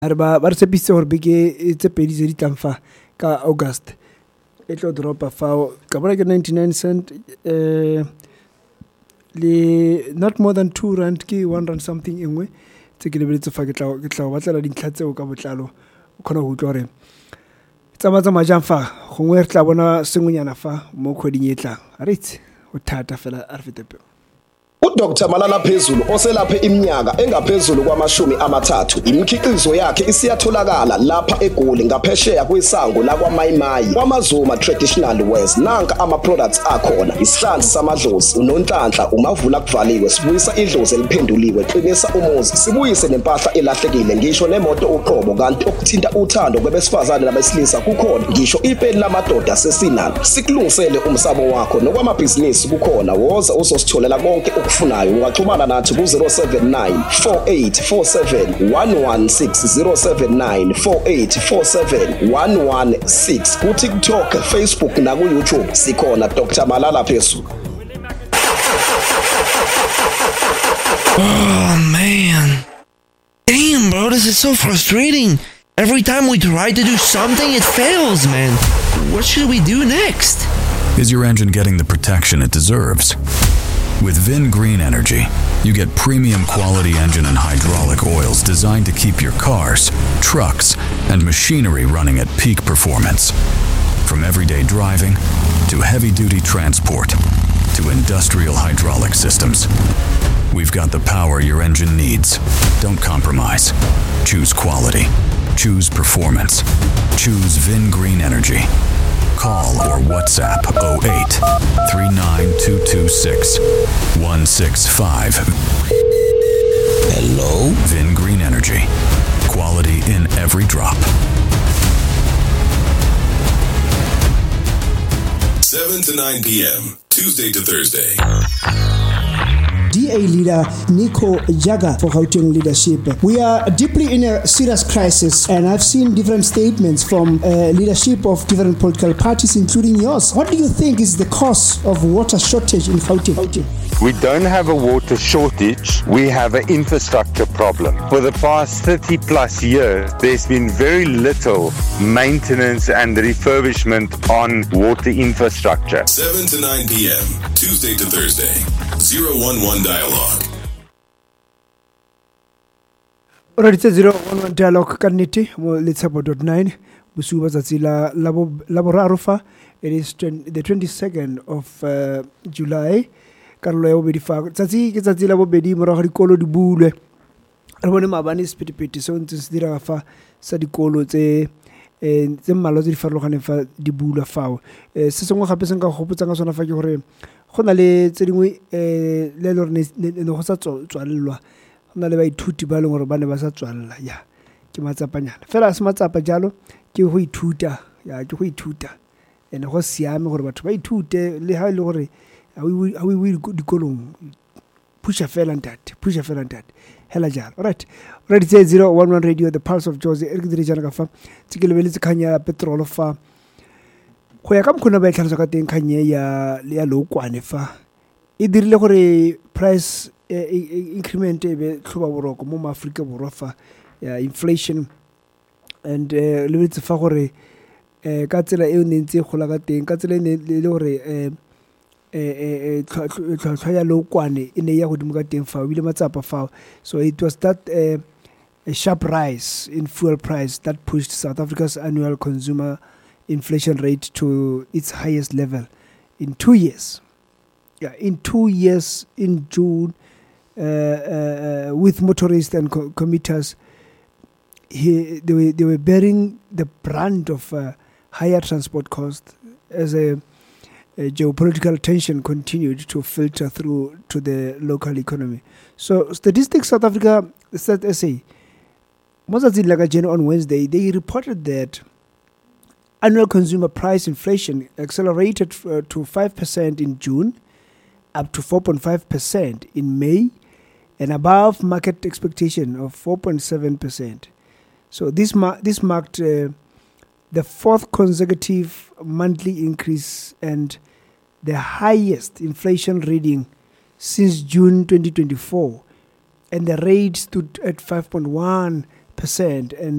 ba re tsepitse gore beke e tse pedi tse di tlang fa ka August e tlo dropa fao ka bona ke 99 cent le not more than 2 rand ke 1 rand something engwe tse ke lebeletse fa ke tla batlela dintlha tseo ka botlalo o khona go utlwa gore tsa majang fa gongwe re tla bona sengwenyana fa mo khoding e tlang re itse o thata fela a re fete uDr Malala Phezulu oselaphe iminyaka engaphezulu kwama-30 imikhiqizo yakhe isiyatholakala lapha eGoli ngaphesheya kwesango lakwaMayimayi kwaMazuma Traditional Wares nanka ama-products akhona isihlanzi samadlozi unonhlanhla umavula kuvaliwe sibuyisa idlozi eliphenduliwe qinisa umuzi sibuyise nempahla elahlekile ngisho nemoto uqobo kanti okuthinta uthando kwabesifazane nabesilisa kukhona ngisho ipeni lamadoda sesinalo sikulungisele umsamo wakho nokwamabhizinisi kukhona woza uzositholela konke ufunayo ungaxhumana nathi ku-079 4847 116 079 4847 116 ku-TikTok, Facebook naku-YouTube sikhona Dr Malala Phezulu. Oh man, damn bro, this is so frustrating. Every time we try to do something it fails, man. What should we do next? Is your engine getting the protection it deserves? With Vin Green Energy, you get premium quality engine and hydraulic oils designed to keep your cars, trucks, and machinery running at peak performance. From everyday driving to heavy-duty transport to industrial hydraulic systems, we've got the power your engine needs. Don't compromise. Choose quality. Choose performance. Choose Vin Green Energy. Call or WhatsApp 08 39226 165. Hello? Vin Green Energy. Quality in every drop. 7 to 9 p.m., Tuesday to Thursday. DA leader Nico Jaga for Gauteng leadership. We are deeply in a serious crisis, and I've seen different statements from leadership of different political parties, including yours. What do you think is the cause of water shortage in Gauteng? We don't have a water shortage, we have an infrastructure problem. For the past 30 plus years, there's been very little maintenance and refurbishment on water infrastructure. 7 to 9 p.m., Tuesday to Thursday, 011 Dialogue. Alright, it's 011 Dialogue ka nnete mo Letshepo.9 bosiu ba tsatsi la boraro fa. It is the 22nd of July. Karolo ya bobedi fa tsatsi ke tsatsi la bobedi morago dikolo di bulwe re bone mabane sepetepete se ntse se dira fa sa dikolo tse mmalwa tse di farologaneng fa di bulwa fao se sengwe gape se nka go gopotsa ka sona fa ke gore go na le tse dingwe le le ne go sa tswalelwa go na le baithuti ba leng gore ba ne ba sa tswalla ya ke matsapanyana fela se matsapa jalo ke go ithuta ene go siame gore batho ba ithute le ha ile gore we dikolong push a fella ntate hela jalo alright it's 011 radio the pulse of Jozi e re dire jana ka fa tsikele beletse khanya petrol fa go ya ka mkhona ba itlhalosa ka teng khanye ya lokwane fa e dirile gore price increment e be tlhoba boroko mo Africa borwa fa inflation and le betse fa gore ka tsela e ne ntse gola ka teng ka tsela le gore tlhwatlhwa ya lokwane e ne ya godimo ka teng fa ile matsapa fa so it was that a sharp rise in fuel price that pushed South Africa's annual consumer inflation rate to its highest level in 2 years. In 2 years in June, with motorists and commuters, they were bearing the brunt of higher transport costs as a geopolitical tension continued to filter through to the local economy. So Statistics South Africa, SA, on Wednesday, they reported that annual consumer price inflation accelerated to 5% in June, up to 4.5% in May, and above market expectation of 4.7%. So this marked the fourth consecutive monthly increase and the highest inflation reading since June 2024, and the rate stood at 5.1% 100%. And